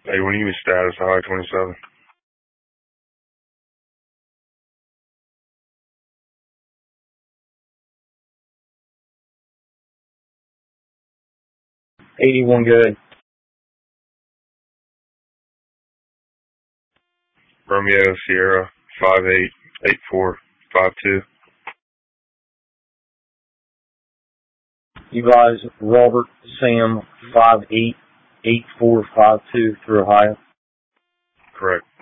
Hey, when you give me status, Highway 27. 81 good. Romeo Sierra 588452. You guys, Robert Sam 588452 through Ohio. Correct.